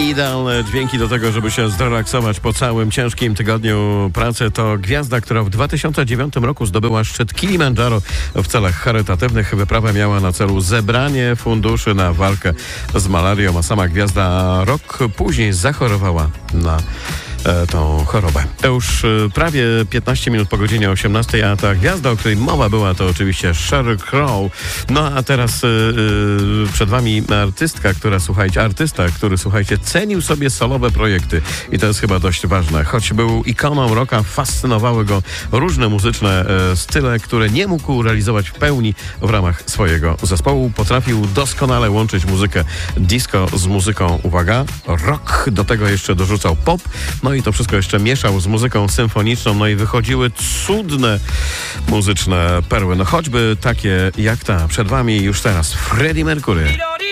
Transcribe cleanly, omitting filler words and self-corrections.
Idealne dźwięki do tego, żeby się zrelaksować po całym ciężkim tygodniu pracy. To gwiazda, która w 2009 roku zdobyła szczyt Kilimandżaro w celach charytatywnych. Wyprawa miała na celu zebranie funduszy na walkę z malarią, a sama gwiazda rok później zachorowała na tą chorobę. To już prawie 15 minut po godzinie 18, a ta gwiazda, o której mowa była, to oczywiście Sheryl Crow. No a teraz przed wami artysta, który, słuchajcie, cenił sobie solowe projekty i to jest chyba dość ważne. Choć był ikoną rocka, fascynowały go różne muzyczne style, które nie mógł realizować w pełni w ramach swojego zespołu. Potrafił doskonale łączyć muzykę disco z muzyką, uwaga, rock. Do tego jeszcze dorzucał pop. No i to wszystko jeszcze mieszał z muzyką symfoniczną, no i wychodziły cudne muzyczne perły. No choćby takie jak ta przed wami już teraz, Freddie Mercury.